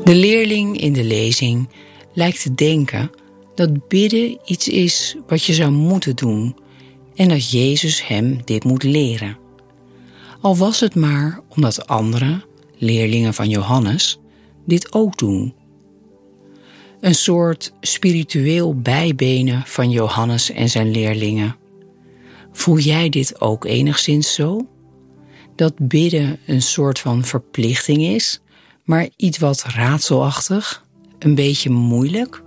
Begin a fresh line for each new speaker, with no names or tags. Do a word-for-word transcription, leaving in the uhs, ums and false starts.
De leerling in de lezing lijkt te denken dat bidden iets is wat je zou moeten doen en dat Jezus hem dit moet leren. Al was het maar omdat anderen, leerlingen van Johannes, dit ook doen. Een soort spiritueel bijbenen van Johannes en zijn leerlingen. Voel jij dit ook enigszins zo? Dat bidden een soort van verplichting is, maar iets wat raadselachtig, een beetje moeilijk?